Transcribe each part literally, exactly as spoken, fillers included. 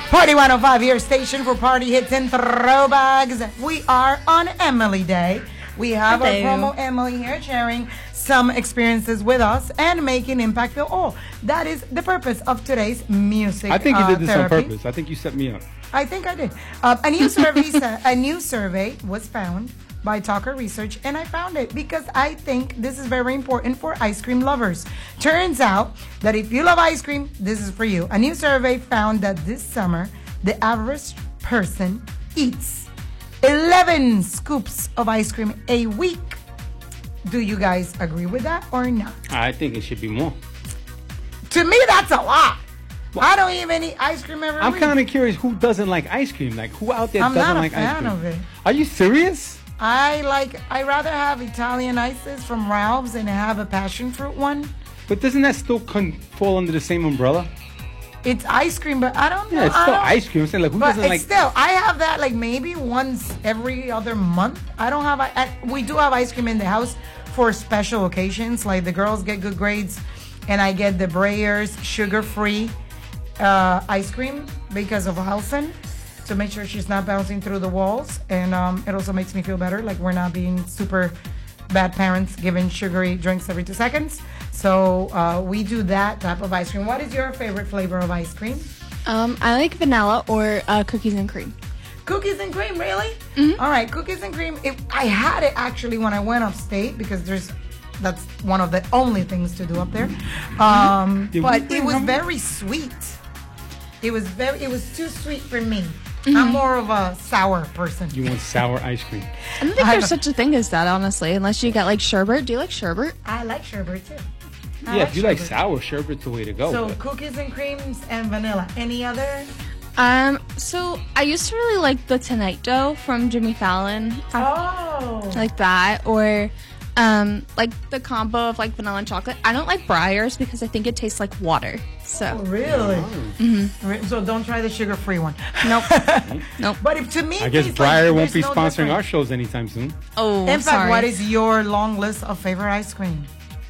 Party one oh five, your station for party hits and throwbacks. We are on Emily Day. We have Hello. our promo Emily here sharing some experiences with us and making impact feel all. That is the purpose of today's music. I think you uh, did this therapy. on purpose. I think you set me up. I think I did. Uh, a new survey sa- a new survey was found by Talker Research, and I found it because I think this is very important for ice cream lovers. Turns out that if you love ice cream, this is for you. A new survey found that this summer, the average person eats eleven scoops of ice cream a week. Do you guys agree with that or not? I think it should be more. To me, that's a lot. I don't even eat ice cream every I'm week. kind of curious who doesn't like ice cream. Like, who out there I'm doesn't not a like ice fan cream? of it. Are you serious? I like, I rather have Italian ices from Ralph's and have a passion fruit one. But doesn't that still con- fall under the same umbrella? It's ice cream, but I don't know. Yeah, it's I still don't- ice cream. I'm saying, like, who But doesn't it's like? still, I have that like maybe once every other month. I don't have, I, we do have ice cream in the house for special occasions. Like the girls get good grades and I get the Breyers sugar-free uh, ice cream because of Halson, to make sure she's not bouncing through the walls. And um, it also makes me feel better, like we're not being super bad parents giving sugary drinks every two seconds. So uh, we do that type of ice cream. What is your favorite flavor of ice cream? Um, I like vanilla or uh, cookies and cream. Cookies and cream, really? Mm-hmm. All right, cookies and cream. If I had it actually when I went upstate, because there's that's one of the only things to do up there. Um, Did we but bring it was home- very sweet. It was very. It was too sweet for me. Mm-hmm. I'm more of a sour person. You want sour ice cream? I don't think I there's don't- such a thing as that, honestly, unless you get like sherbet. Do you like sherbet? I like sherbet too. I Yeah, if you like sherbet. sour, sherbet's the way to go. So but- cookies and creams and vanilla. Any other? Um, so I used to really like the Tonight Dough from Jimmy Fallon. I Oh. like that, or um, like the combo of like vanilla and chocolate. I don't like Breyers because I think it tastes like water. So Really? Oh. Re- So don't try the sugar-free one. nope, nope. But if to me, I guess tastes like Breyer won't there's be no sponsoring difference. our shows anytime soon. Oh, In fact, sorry. what is your long list of favorite ice cream?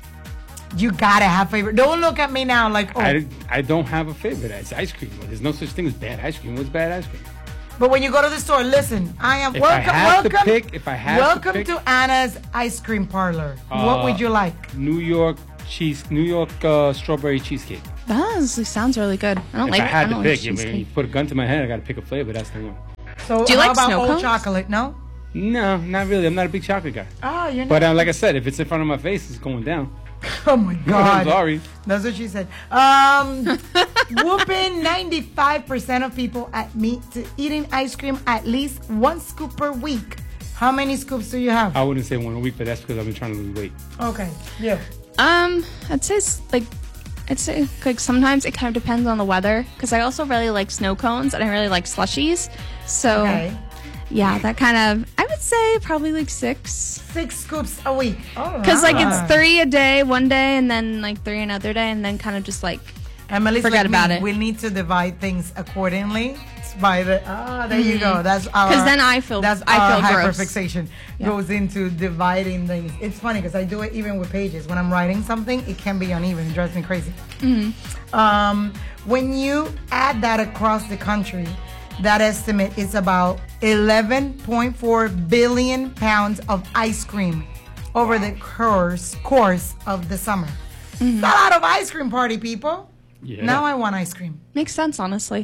You gotta have favorite. Don't look at me now like, oh. I, I don't have a favorite. It's ice cream. There's no such thing as bad ice cream. What's bad ice cream? But when you go to the store, listen. I am If I welcome. have to welcome. pick- if I have to welcome pick- to Anna's ice cream parlor. what Uh, would you like? New York cheese, New York uh, strawberry cheesecake. That honestly sounds really good. I don't If like. I had I to don't pick, like you, mean, you cheesecake. put a gun to my head, I got to pick a flavor. That's the one. So Do you how like about snow old cones? chocolate? No. No, not really. I'm not a big chocolate guy. Oh, you're not. But uh, like I said, if it's in front of my face, it's going down. oh my I'm God. sorry. That's what she said. Um, whooping ninety-five percent of people admit to eating ice cream at least one scoop per week. How many scoops do you have? I wouldn't say one a week, but that's because I've been trying to lose weight. Okay. Yeah. Um, I'd say s- like, I'd say like sometimes it kind of depends on the weather because I also really like snow cones and I really like slushies. So Okay. yeah, that kind of I would say probably like six. Six scoops a week. Because like it's three a day one day and then like three another day and then kind of just like Emily's forget like me. about it. We need to divide things accordingly. By the ah, there you go. That's our. 'Cause then I feel- That's I our feel gross. hyperfixation Yeah. goes into dividing things. It's funny because I do it even with pages. When I'm writing something, it can be uneven. It drives me crazy. Mm-hmm. Um, when you add that across the country, that estimate is about eleven point four billion pounds of ice cream over the course course of the summer. Mm-hmm. It's a lot of ice cream, party people. Yeah. Now I want ice cream. makes sense honestly.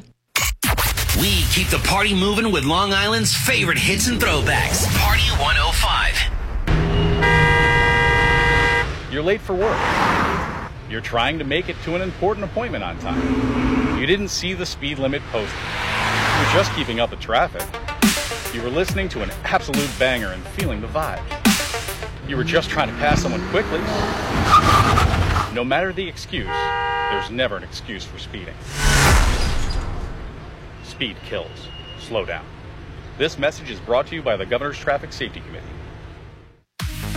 We keep the party moving with Long Island's favorite hits and throwbacks. Party one oh five. You're late for work. You're trying to make it to an important appointment on time. You didn't see the speed limit posted. You're just keeping up with traffic. You were listening to an absolute banger and feeling the vibe. You were just trying to pass someone quickly. No matter the excuse, there's never an excuse for speeding. Speed kills. Slow down. This message is brought to you by the Governor's Traffic Safety Committee.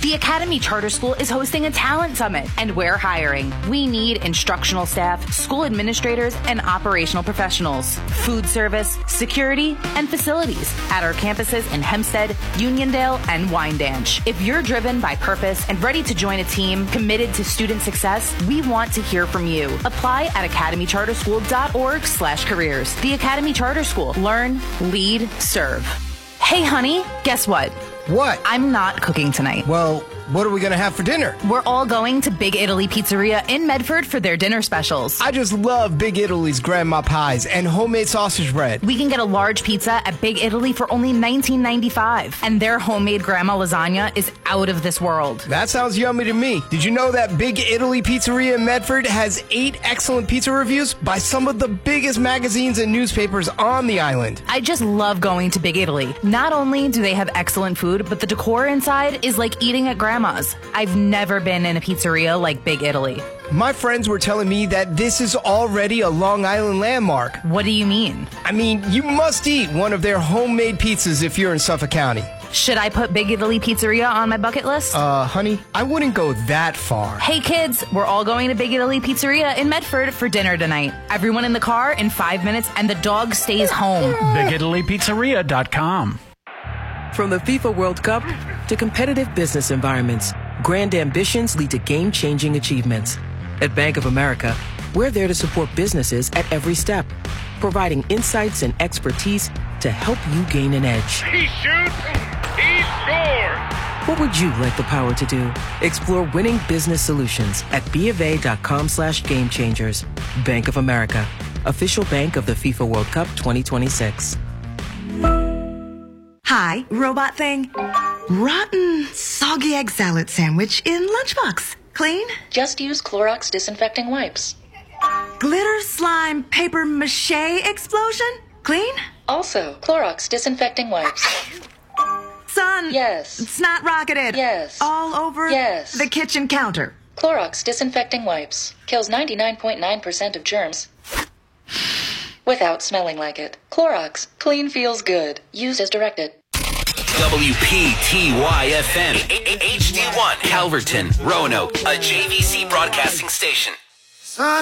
The Academy Charter School is hosting a talent summit, and we're hiring. We need instructional staff, school administrators, and operational professionals, food service, security, and facilities at our campuses in Hempstead, Uniondale, and Wyandanch. If you're driven by purpose and ready to join a team committed to student success, we want to hear from you. Apply at academy charter school dot org slash careers. The Academy Charter School. Learn, lead, serve. Hey, honey, guess what? What? I'm not cooking tonight. Well, what are we going to have for dinner? We're all going to Big Italy Pizzeria in Medford for their dinner specials. I just love Big Italy's grandma pies and homemade sausage bread. We can get a large pizza at Big Italy for only nineteen ninety-five, and their homemade grandma lasagna is out of this world. That sounds yummy to me. Did you know that Big Italy Pizzeria in Medford has eight excellent pizza reviews by some of the biggest magazines and newspapers on the island? I just love going to Big Italy. Not only do they have excellent food, but the decor inside is like eating at grandma's. I've never been in a pizzeria like Big Italy. My friends were telling me that this is already a Long Island landmark. What do you mean? I mean, you must eat one of their homemade pizzas if you're in Suffolk County. Should I put Big Italy Pizzeria on my bucket list? Uh, honey, I wouldn't go that far. Hey kids, we're all going to Big Italy Pizzeria in Medford for dinner tonight. Everyone in the car in five minutes, and the dog stays home. big italy pizzeria dot com. From the FIFA World Cup to competitive business environments, grand ambitions lead to game-changing achievements. At Bank of America, we're there to support businesses at every step, providing insights and expertise to help you gain an edge. He shoots, he scores! What would you like the power to do? Explore winning business solutions at BofA.com slash game changers. Bank of America, official bank of the FIFA World Cup twenty twenty-six. Hi, robot thing. Rotten, soggy egg salad sandwich in lunchbox. Clean? Just use Clorox disinfecting wipes. Glitter, slime, paper mache explosion? Clean? Also, Clorox disinfecting wipes. Son. Yes. Snot rocketed. Yes. All over yes. the kitchen counter. Clorox disinfecting wipes. Kills ninety-nine point nine percent of germs without smelling like it. Clorox. Clean feels good. Use as directed. W P T Y F M, H D one, Calverton, Roanoke, a J V C broadcasting station.